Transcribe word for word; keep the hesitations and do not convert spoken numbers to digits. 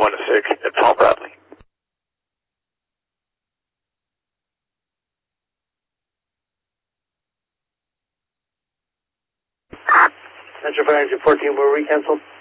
one to six at Paul Bradley. Metro five fourteen, were we canceled?